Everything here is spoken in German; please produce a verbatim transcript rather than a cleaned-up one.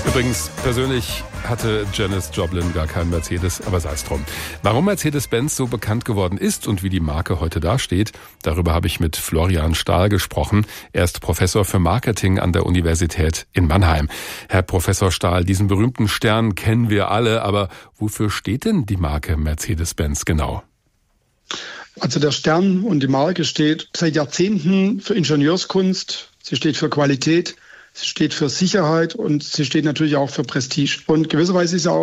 Übrigens, persönlich hatte Janis Joplin gar keinen Mercedes, aber sei es drum. Warum Mercedes-Benz so bekannt geworden ist und wie die Marke heute dasteht, darüber habe ich mit Florian Stahl gesprochen. Er ist Professor für Marketing an der Universität in Mannheim. Herr Professor Stahl, diesen berühmten Stern kennen wir alle, aber wofür steht denn die Marke Mercedes-Benz genau? Also der Stern und die Marke steht seit Jahrzehnten für Ingenieurskunst, sie steht für Qualität, sie steht für Sicherheit und sie steht natürlich auch für Prestige. Und gewisserweise ist ja auch